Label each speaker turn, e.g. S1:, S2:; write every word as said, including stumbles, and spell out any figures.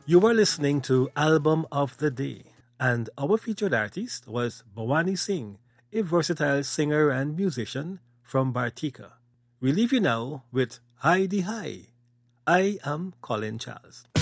S1: You were listening to Album of the Day, and our featured artist was Bhavani Singh, a versatile singer and musician from Bartika. We leave you now with Hi Di Hi. I am Colin Charles.